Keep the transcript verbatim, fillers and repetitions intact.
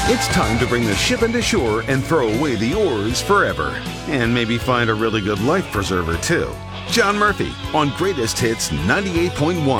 It's time to bring the ship into shore and throw away the oars forever. And maybe find a really good life preserver, too. John Murphy on Greatest Hits ninety-eight point one.